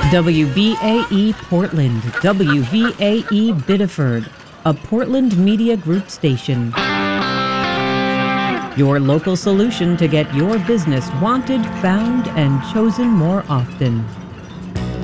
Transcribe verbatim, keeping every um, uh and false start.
W V A E Portland, W V A E Biddeford, a Portland Media Group station. Your local solution to get your business wanted, found, and chosen more often.